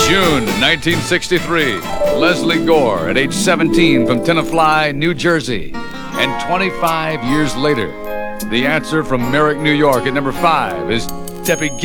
June 1963, Leslie Gore, at age 17, from Tenafly, New Jersey. And 25 years later, the answer from Merrick, New York, at number 5 is Debbie